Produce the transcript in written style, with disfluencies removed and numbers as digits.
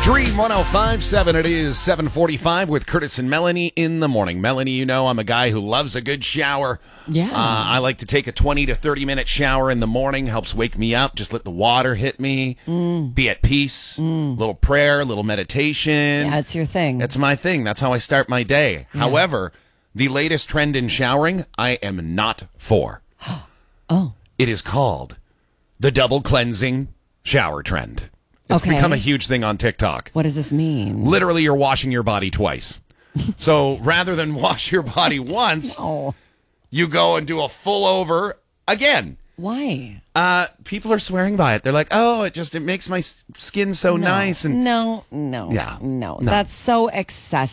Dream 105.7. It is 7:45 with Curtis and Melanie in the morning. Melanie, you know I'm a guy who loves a good shower. Yeah. I like to take a 20 to 30-minute shower in the morning. Helps wake me up. Just let the water hit me. Be at peace. Little prayer, little meditation. Yeah, it's your thing. That's my thing. That's how I start my day. Yeah. However, the latest trend in showering, I am not for. Oh. It is called the double cleansing shower trend. It's Okay. become a huge thing on TikTok. What does this mean? Literally, you're washing your body twice. So rather than wash your body once, Oh. you go and do a full over again. Why? People are swearing by it. They're like, oh, it makes my skin so nice. And No. Yeah. No. No. That's so excessive.